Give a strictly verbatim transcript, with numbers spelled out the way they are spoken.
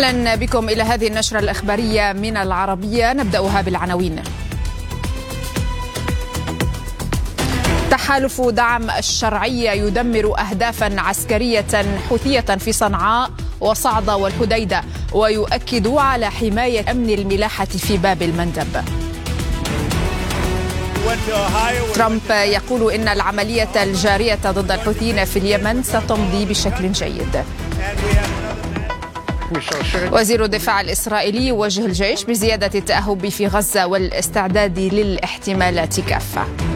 أهلا بكم إلى هذه النشرة الإخبارية من العربية، نبدأها بالعناوين. تحالف دعم الشرعية يدمر أهدافا عسكرية حوثية في صنعاء وصعدة والحديدة، ويؤكد على حماية أمن الملاحة في باب المندب. ترامب يقول إن العملية الجارية ضد الحوثيين في اليمن ستمضي بشكل جيد. وزير الدفاع الإسرائيلي يوجه الجيش بزيادة التأهب في غزة والاستعداد للاحتمالات كافة.